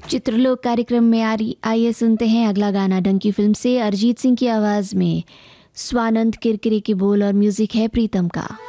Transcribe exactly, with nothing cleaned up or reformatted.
चित्रलोक कार्यक्रम में आ रही आइए सुनते हैं अगला गाना डंकी फिल्म से। अरिजीत सिंह की आवाज़ में स्वानंद किरकिरे के बोल और म्यूजिक है प्रीतम का।